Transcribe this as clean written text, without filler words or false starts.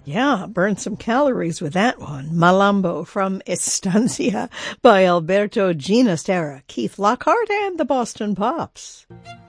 Yeah, burn some calories with that one. Malambo from Estancia by Alberto Ginastera, Keith Lockhart, and the Boston Pops.